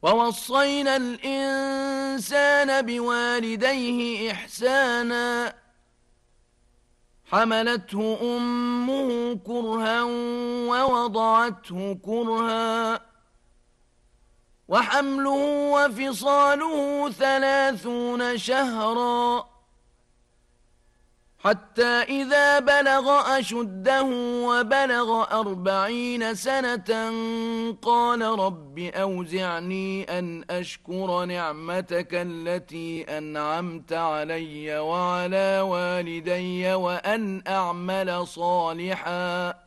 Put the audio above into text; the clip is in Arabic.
ووصينا الإنسان بوالديه إحسانا حملته أمه كرها ووضعته كرها وحمله وفصاله 30 شهرا حتى إذا بلغ أشده وبلغ 40 سنة قال رب أوزعني أن أشكر نعمتك التي أنعمت علي وعلى والدي وأن أعمل صالحاً